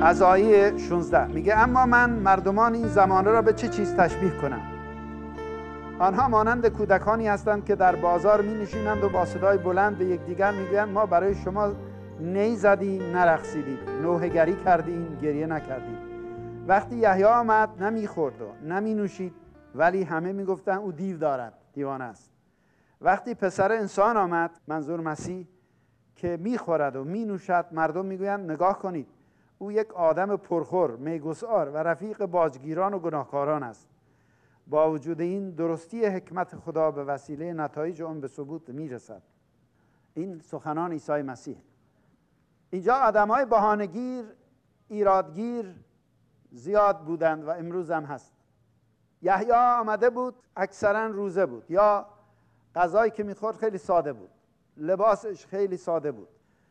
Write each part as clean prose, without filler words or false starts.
از آیه 16 میگه اما من مردمان این زمانه را به چه چیز تشبیه کنم؟ آنها مانند کودکانی هستند که در بازار می نشینند و با صدای بلند به یکدیگر میگویند ما برای شما نی زدیم نرقصیدیم، نوحه گری کردیم گریه نکردیم. وقتی یحیی آمد نمیخورد و نمی نوشید، ولی همه میگفتند او دیو دارد، دیوانه است. وقتی پسر انسان آمد، منظور مسیح، که میخورد و می نوشد، مردم میگویند نگاه کنید او یک آدم پرخور، میگسار و رفیق باجگیران و گناهکاران است. با وجود این درستی حکمت خدا به وسیله نتایج آن به ثبوت میرسد. این سخنان عیسی مسیح. اینجا آدمای بهانه‌گیر، ایرادگیر زیاد بودند و امروز هم هست. یحیی آمده بود، اکثرا روزه بود، یا غذایی که میخورد خیلی ساده بود، لباسش خیلی ساده بود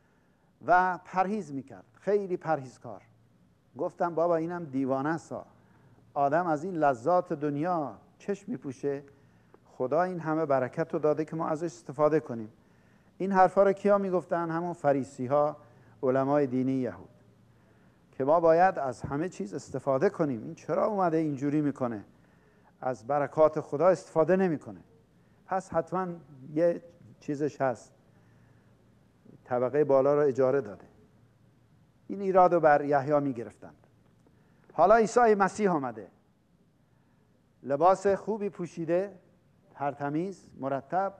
و پرهیز میکرد، خیلی پرهیزکار. گفتم بابا اینم دیوانه است، آدم از این لذات دنیا چشم میپوشه، خدا این همه برکت رو داده که ما ازش استفاده کنیم. این حرفا رو کیا میگفتن؟ همون فریسی ها، علمای دینی یهود، که ما باید از همه چیز استفاده کنیم. این چرا اومده اینجوری میکنه؟ از برکات خدا استفاده نمیکنه. پس حتما یه چیزش هست، طبقه بالا رو اجاره داده. این ایراد رو بر یحیی میگرفتند. حالا عیسی مسیح آمده، لباس خوبی پوشیده، ترتمیز، مرتب،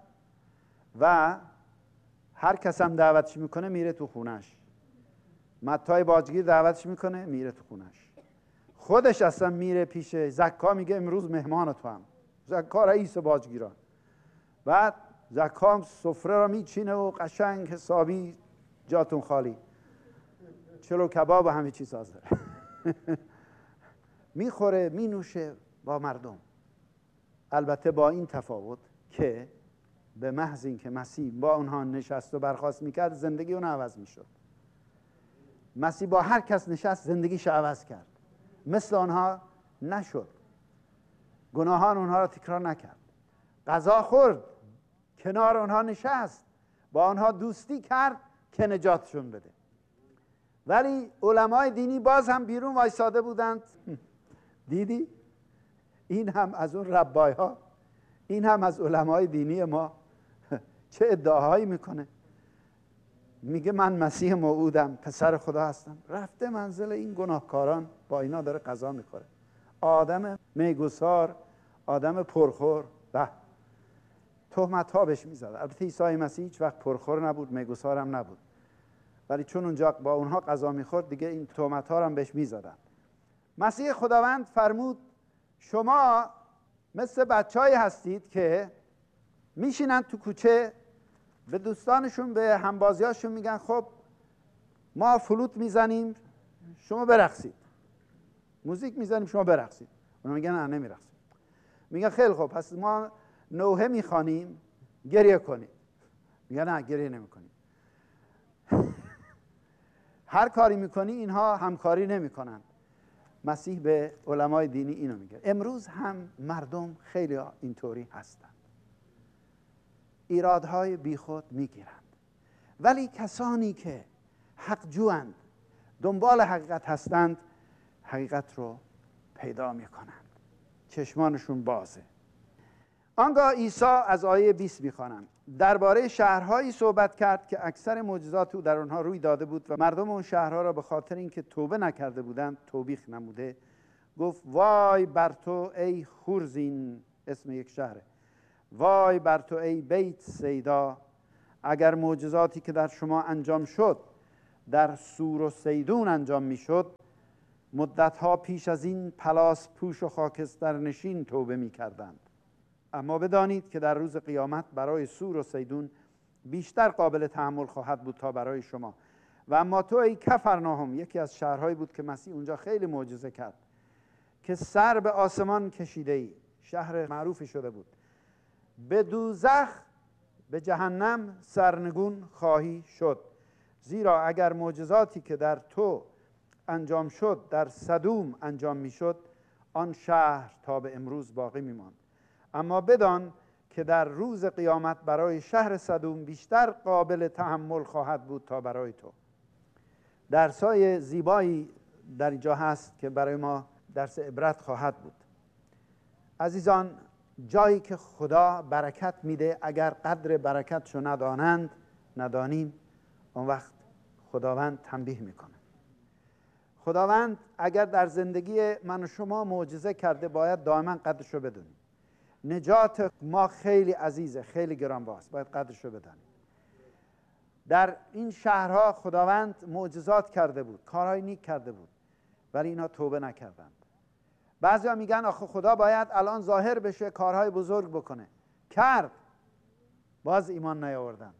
و هر کس هم دعوتش میکنه میره تو خونش. متی باجگیر دعوتش میکنه میره تو خونش. خودش اصلا میره پیش زکا، میگه امروز مهمان تو هم. زکا رئیس باجگیران. بعد زکا سفره را میچینه و قشنگ حسابی جاتون خالی، چلو کباب و همه چیز حاضر. میخوره مینوشه با مردم. البته با این تفاوت که به محض اینکه مسیح با اونها نشست و برخاست میکرد، زندگی اون عوض میشد. مسیح با هر کس نشست زندگیش عوض کرد، مثل آنها نشد، گناهان اونها را تکرار نکرد. غذا خورد، کنار اونها نشست، با آنها دوستی کرد که نجاتشون بده. ولی علمای دینی باز هم بیرون وایساده بودند. دیدی؟ این هم از اون ربای ها، این هم از علمای دینی ما چه ادعاهایی میکنه. میگه من مسیح موعودم، پسر خدا هستم. رفته منزل این گناهکاران، با اینا داره غذا میخوره. آدم میگسار، آدم پرخور، به تهمت ها بهش میزد. البته عیسی مسیح هیچ وقت پرخور نبود، میگسار هم نبود، ولی چون اونجا با اونها غذا میخورد دیگه این تهمت ها هم بهش میزدن. مسیح خداوند فرمود شما مثل بچه‌ای هستید که میشینن تو کوچه، به دوستانشون، به همبازیاشون میگن خب ما فلوت میزنیم شما برقصید، موزیک میزنیم شما برقصید. اونا میگن نه نمیرقصیم. میگن خیلی خب پس ما نوحه میخوانیم گریه کنید. میگن نه گریه نمیکنیم. هر کاری میکنی اینها همکاری نمیکنن. مسیح به علمای دینی اینو میگه. امروز هم مردم خیلی اینطوری هستند، ایرادهای بیخود میگیرند، ولی کسانی که حق جویند، دنبال حقیقت هستند، حقیقت رو پیدا میکنند، چشمانشون بازه. آنگاه عیسی از آیه 20 میخوانم، درباره شهرهایی صحبت کرد که اکثر معجزات او در آنها روی داده بود و مردم اون شهرها را به خاطر اینکه توبه نکرده بودند توبیخ نموده. گفت وای بر تو ای خورزین، اسم یک شهره، وای بر تو ای بیت سیدا، اگر معجزاتی که در شما انجام شد در سور و سیدون انجام میشد، مدتها پیش از این پلاس پوش و خاکستر نشین توبه میکردند. اما بدانید که در روز قیامت برای سور و سیدون بیشتر قابل تحمل خواهد بود تا برای شما. و اما تو ای کفرناهم، یکی از شهرهایی بود که مسیح اونجا خیلی معجزه کرد، که سر به آسمان کشیده ای، شهر معروفی شده بود، به دوزخ، به جهنم سرنگون خواهی شد. زیرا اگر معجزاتی که در تو انجام شد در سدوم انجام میشد، آن شهر تا به امروز باقی میماند. اما بدان که در روز قیامت برای شهر سدوم بیشتر قابل تحمل خواهد بود تا برای تو. درسای زیبایی در اینجا هست که برای ما درس عبرت خواهد بود. عزیزان، جایی که خدا برکت میده اگر قدر برکتشو ندانیم، اون وقت خداوند تنبیه میکنه. خداوند اگر در زندگی من و شما معجزه کرده باید دائما قدرشو بدونیم. نجات ما خیلی عزیزه، خیلی گرانبهاست، باید قدرشو بدانیم. در این شهرها خداوند معجزات کرده بود، کارهای نیک کرده بود، ولی اینا توبه نکردند. بعضیا میگن آخه خدا باید الان ظاهر بشه کارهای بزرگ بکنه. کرد، باز ایمان نیاوردند.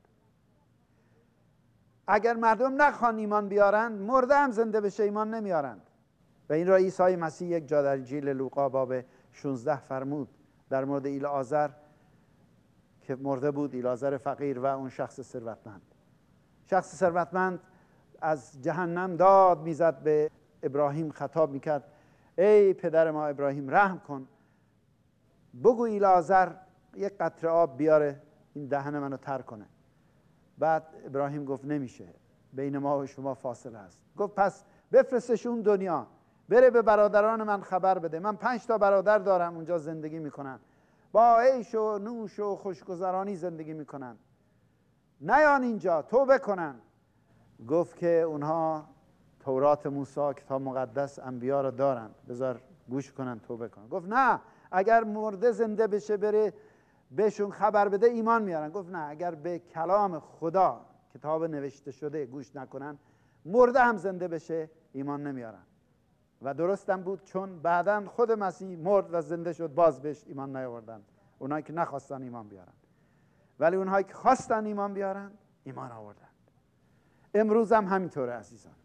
اگر مردم نخوان ایمان بیارند، مرده هم زنده بشه ایمان نمیارند. و این را عیسی مسیح یک جا در انجیل لوقا باب 16 فرمود در مورد ایلعازر که مرده بود، ایلعازر فقیر و اون شخص ثروتمند. شخص ثروتمند از جهنم داد میزد، به ابراهیم خطاب میکرد: ای پدر ما ابراهیم، رحم کن، بگو ایلعازر یک قطره آب بیاره این دهن منو تر کنه. بعد ابراهیم گفت نمیشه، بین ما و شما فاصله هست. گفت پس بفرستش اون دنیا، بره به برادران من خبر بده. من 5 تا برادر دارم اونجا زندگی میکنن، با عیش و نوش و خوشگذرانی زندگی میکنن، نیان اینجا، توبه کنن. گفت که اونها تورات موسی، کتاب مقدس، انبیا رو دارن، بذار گوش کنن توبه کنن. گفت نه، اگر مرده زنده بشه بره بهشون خبر بده ایمان میارن. گفت نه، اگر به کلام خدا، کتاب نوشته شده، گوش نکنن، مرده هم زنده بشه ایمان نمیارن. و درستم بود، چون بعداً خود مسیح مرد و زنده شد، باز بهش ایمان نیاوردن، اونایی که نخواستن ایمان بیارن. ولی اونهایی که خواستن ایمان بیارن ایمان آوردن. امروز هم همینطوره عزیزان،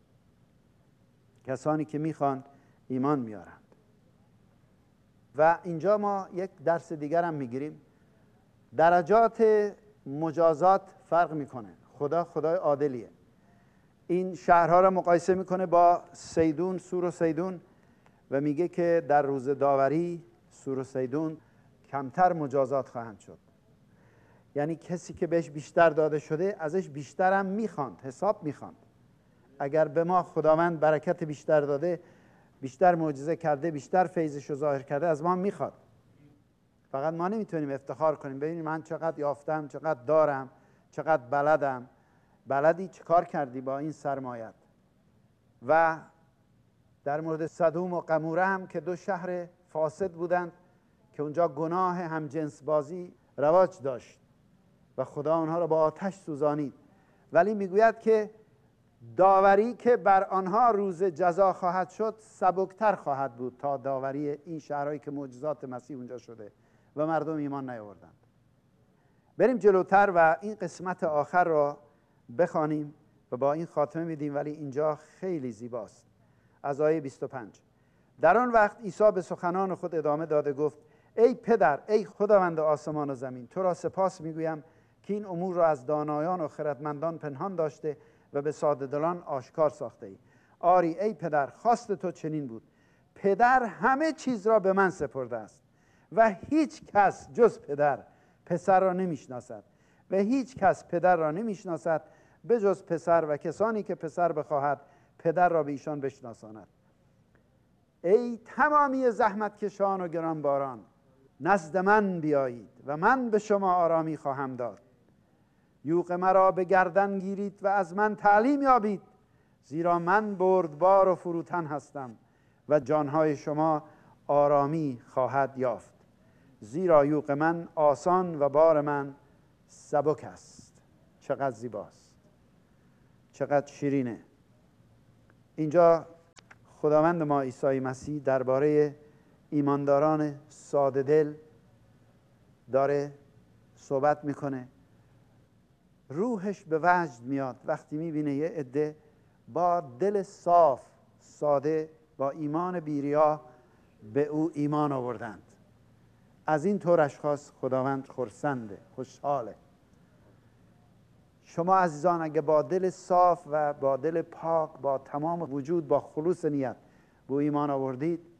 کسانی که میخوان ایمان میارند. و اینجا ما یک درس دیگر هم میگیریم. درجات مجازات فرق میکنه. خدا خدای عادلیه. این شهرها را مقایسه میکنه با سیدون، سور و سیدون، و میگه که در روز داوری سور و سیدون کمتر مجازات خواهند شد. یعنی کسی که بهش بیشتر داده شده ازش بیشتر هم میخواند، حساب میخواند. اگر به ما خداوند برکت بیشتر داده، بیشتر معجزه کرده، بیشتر فیضش رو ظاهر کرده، از ما میخواد. فقط ما نمیتونیم افتخار کنیم ببینیم من چقدر یافتم، چقدر دارم، چقدر بلدم. بلدی چه کار کردی با این سرمایت؟ و در مورد سدوم و قموره هم که 2 شهر فاسد بودند که اونجا گناه همجنس بازی رواج داشت و خدا اونها را با آتش سوزانید. ولی میگوید که داوری که بر آنها روز جزا خواهد شد سبکتر خواهد بود تا داوری این شهرهایی که معجزات مسیح اونجا شده و مردم ایمان نیاوردند. بریم جلوتر و این قسمت آخر را بخوانیم و با این خاتمه میدیم، ولی اینجا خیلی زیباست. از آیه 25: در آن وقت عیسی به سخنان خود ادامه داده گفت: ای پدر، ای خداوند آسمان و زمین، تو را سپاس میگویم که این امور را از دانایان و خردمندان پنهان داشته و به ساده دلان آشکار ساخته ای. آری ای پدر، خواست تو چنین بود. پدر همه چیز را به من سپرده است و هیچ کس جز پسر را نمیشناسد و هیچ کس پدر را نمیشناسد به جز پسر و کسانی که پسر بخواهد پدر را به ایشان بشناساند. ای تمامی زحمت کشان و گرانباران، نزد من بیایید و من به شما آرامی خواهم داد. یوغ مرا به گردن گیرید و از من تعلیم یابید، زیرا من بردبار و فروتن هستم و جانهای شما آرامی خواهد یافت. زیرا یوغ من آسان و بار من سبک است. چقدر زیباست، چقدر شیرینه. اینجا خداوند ما عیسی مسیح درباره ایمانداران ساده دل داره صحبت میکنه. روحش به وجد میاد وقتی میبینه یه عده با دل صاف، ساده، با ایمان بی‌ریا به او ایمان آوردند. از این طور اشخاص خداوند خرسنده، خوشحاله. شما عزیزان اگه با دل صاف و با دل پاک، با تمام وجود، با خلوص نیت به ایمان آوردید،